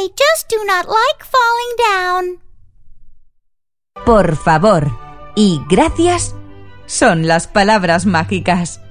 They just do not like falling down. Por favor y gracias son las palabras mágicas.